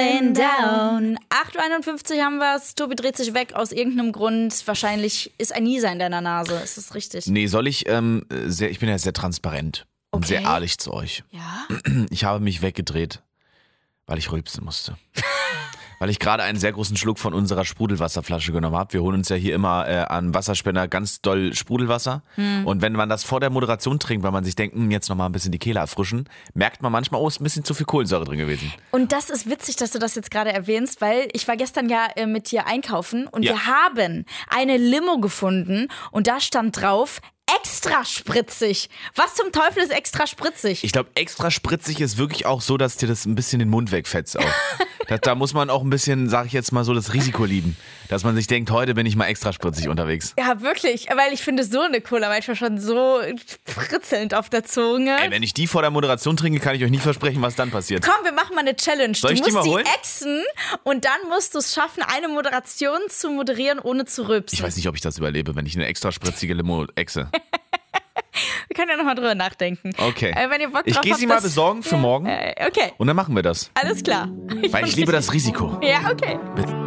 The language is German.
falling down. 8:51 haben wir es. Tobi dreht sich weg aus irgendeinem Grund. Wahrscheinlich ist ein Nieser in deiner Nase. Ist das richtig? Nee, soll ich, ich bin ja sehr transparent und sehr ehrlich zu euch. Ja? Ich habe mich weggedreht, weil ich rülpsen musste. Weil ich gerade einen sehr großen Schluck von unserer Sprudelwasserflasche genommen habe. Wir holen uns ja hier immer an Wasserspender ganz doll Sprudelwasser. Und wenn man das vor der Moderation trinkt, weil man sich denkt, jetzt nochmal ein bisschen die Kehle erfrischen, merkt man manchmal, ist ein bisschen zu viel Kohlensäure drin gewesen. Und das ist witzig, dass du das jetzt gerade erwähnst, weil ich war gestern ja mit dir einkaufen und wir haben eine Limo gefunden und da stand drauf, extra spritzig. Was zum Teufel ist extra spritzig? Ich glaube, extra spritzig ist wirklich auch so, dass dir das ein bisschen den Mund wegfetzt auch. Da muss man auch ein bisschen, sag ich jetzt mal so, das Risiko lieben. Dass man sich denkt, heute bin ich mal extra spritzig unterwegs. Ja, wirklich. Weil ich finde so eine Cola manchmal schon so fritzelnd auf der Zunge. Ey, wenn ich die vor der Moderation trinke, kann ich euch nicht versprechen, was dann passiert. Komm, wir machen mal eine Challenge. Soll ich du musst die mal holen? exen und dann musst du es schaffen, eine Moderation zu moderieren, ohne zu rülpsen. Ich weiß nicht, ob ich das überlebe, wenn ich eine extra spritzige Limo exe. Wir können ja nochmal drüber nachdenken. Okay. Wenn ihr Bock Ich drauf gehe habt, sie mal das- besorgen für morgen. Okay, Und dann machen wir das. alles klar. Weil ich liebe das Risiko. Ja, okay. Bitte.